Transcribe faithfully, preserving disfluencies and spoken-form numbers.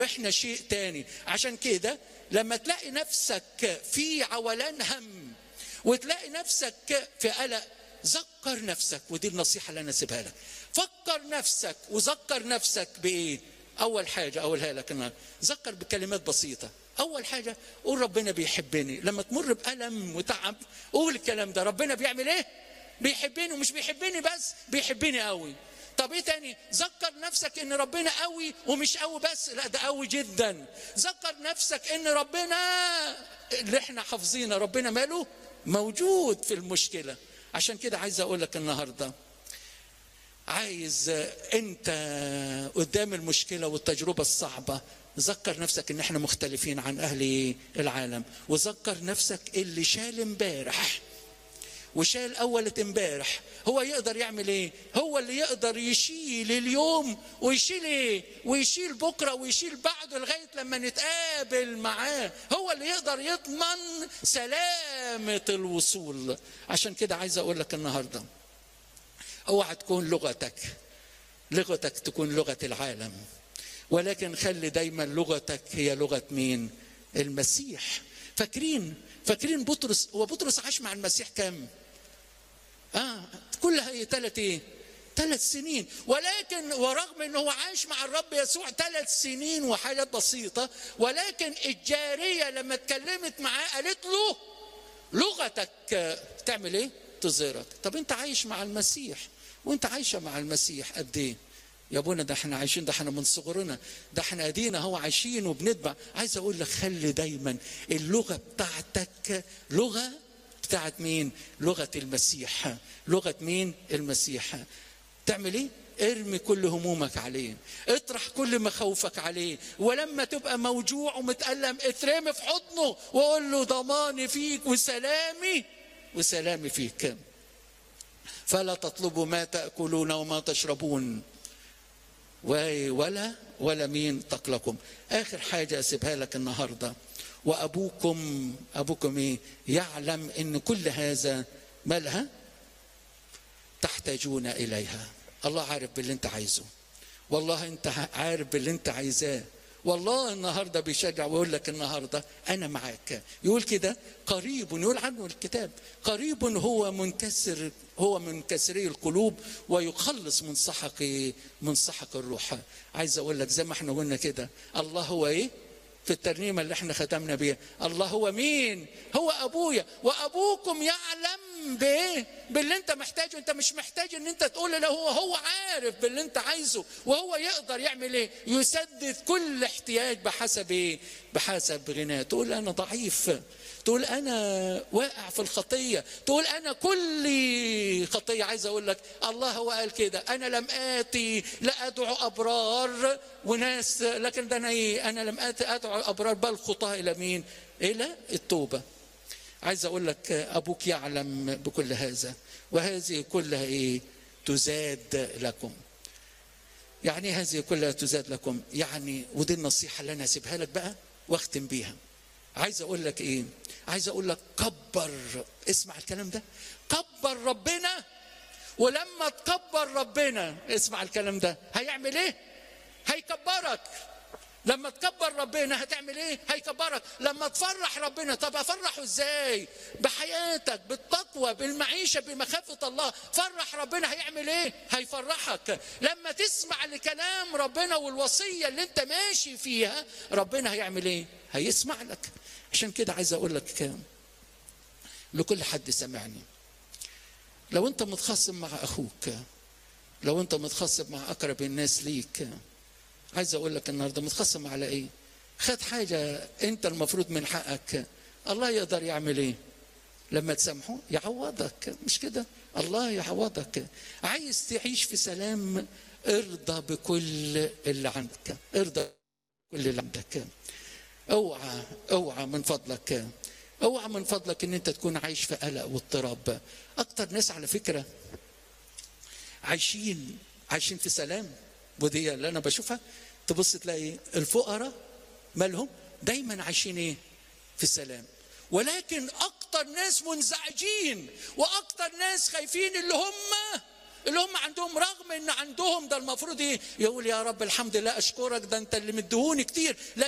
احنا شيء تاني. عشان كده لما تلاقي نفسك في عولان هم وتلاقي نفسك في قلق، ذكر نفسك، ودي النصيحة اللي أنا سيبها لك. فكر نفسك وذكر نفسك بإيه؟ أول حاجة أقولها لك النهارده، ذكر بكلمات بسيطة. أول حاجة قول ربنا بيحبني. لما تمر بألم وتعب قول الكلام ده، ربنا بيعمل إيه؟ بيحبني، ومش بيحبني بس، بيحبني قوي. طب ايه تاني؟ ذكر نفسك ان ربنا قوي، ومش قوي بس، لا ده قوي جدا. ذكر نفسك ان ربنا اللي احنا حافظينه، ربنا ماله موجود في المشكله. عشان كده عايز اقول لك النهارده، عايز انت قدام المشكله والتجربه الصعبه، ذكر نفسك ان احنا مختلفين عن اهل العالم، وذكر نفسك اللي شال امبارح وشال أولة امبارح هو يقدر يعمل ايه؟ هو اللي يقدر يشيل اليوم ويشيل ايه؟ ويشيل بكرة ويشيل بعده لغاية لما نتقابل معاه. هو اللي يقدر يضمن سلامة الوصول. عشان كده عايز اقول لك النهاردة، اوعى تكون لغتك لغتك تكون لغة العالم، ولكن خلي دايما لغتك هي لغة مين؟ المسيح. فاكرين فاكرين بطرس؟ هو بطرس عاش مع المسيح كام؟ اه كلها هي ثلاث ايه؟ ثلاث سنين. ولكن ورغم انه هو عاش مع الرب يسوع ثلاث سنين وحاجات بسيطه، ولكن الجاريه لما اتكلمت معاه قالت له لغتك تعمل ايه؟ تظهرك. طب انت عايش مع المسيح وانت عايشه مع المسيح قد ايه؟ يا ابونا ده احنا عايشين، ده احنا من صغرنا، ده احنا ادينا هو عايشين وبنتبع. عايز اقول لك خلي دايما اللغه بتاعتك لغه بتاعت مين؟ لغه المسيح. لغه مين؟ المسيح. تعمل ايه؟ ارمي كل همومك عليه، اطرح كل مخاوفك عليه، ولما تبقى موجوع ومتألم اترمي في حضنه وقول له ضماني فيك وسلامي وسلامي فيك. فلا تطلبوا ما تأكلون وما تشربون ولا ولا مين تقلكم. اخر حاجه اسيبها لك النهارده، وابوكم ابوكم ايه؟ يعلم ان كل هذا مالها تحتاجون اليها. الله عارف باللي انت عايزه، والله انت عارف باللي انت عايزاه. والله النهارده بيشجع ويقول لك النهارده انا معاك. يقول كده قريب، يقول عنه الكتاب قريب هو منكسر هو منكسري القلوب ويخلص من سحق من سحق الروح. عايز اقول لك زي ما احنا قلنا كده، الله هو ايه؟ في الترنيمه اللي احنا ختمنا بيها، الله هو مين؟ هو ابويا. وابوكم يعلم بايه؟ باللي انت محتاجه. انت مش محتاج ان انت تقول له، هو هو عارف باللي انت عايزه، وهو يقدر يعمل ايه؟ يسدد كل احتياج بحسب ايه؟ بحسب غناه. تقول انا ضعيف، تقول انا واقع في الخطيه، تقول انا كل خطيه. عايز اقول لك الله هو قال كده، انا لم اتي لادعو ابرار وناس، لكن ده انا ايه؟ انا لم اتي ادعو ابرار بل خطاه الى مين؟ الى التوبه. عايز اقول لك ابوك يعلم بكل هذا، وهذه كلها ايه؟ تزاد لكم. يعني هذه كلها تزاد لكم، يعني ودي النصيحه اللي انا هسيبها لك بقى واختم بيها. عايز اقول لك ايه؟ عايز اقول لك كبر، اسمع الكلام ده، كبر ربنا. ولما تكبر ربنا، اسمع الكلام ده، هيعمل ايه؟ هيكبرك. لما تكبر ربنا هتعمل ايه؟ هيكبرك. لما تفرح ربنا، طب افرحه ازاي؟ بحياتك، بالتقوى، بالمعيشه بمخافه الله. فرح ربنا، هيعمل ايه؟ هيفرحك. لما تسمع لكلام ربنا والوصيه اللي انت ماشي فيها، ربنا هيعمل ايه؟ هيسمع لك. عشان كده عايز اقول لك لكل حد سمعني، لو انت متخاصم مع اخوك، لو انت متخاصم مع اقرب الناس ليك، عايز اقول لك النهارده متخاصم على ايه؟ خد حاجه انت المفروض من حقك، الله يقدر يعمل ايه؟ لما تسامحه يعوضك، مش كده؟ الله يعوضك. عايز تعيش في سلام، ارضى بكل اللي عندك، ارضى بكل اللي عندك. اوعى اوعى من فضلك اوعى من فضلك ان انت تكون عايش في قلق واضطراب. اكتر ناس على فكره عايشين عايشين في سلام، ودي اللي انا بشوفها. تبص تلاقي الفقراء مالهم دايما عايشين ايه؟ في السلام. ولكن اكتر ناس منزعجين واكتر ناس خايفين اللي هم اللي هم عندهم، رغم ان عندهم ده المفروض ايه؟ يقول يا رب الحمد لله اشكرك، ده انت اللي مديهوني كتير، لكن